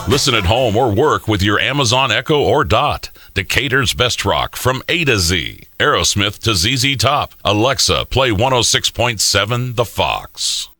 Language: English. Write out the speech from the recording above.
Listen at home or work with your Amazon Echo or Dot. Decatur's best rock from A to Z. Aerosmith to ZZ Top. Alexa, play 106.7 The Fox.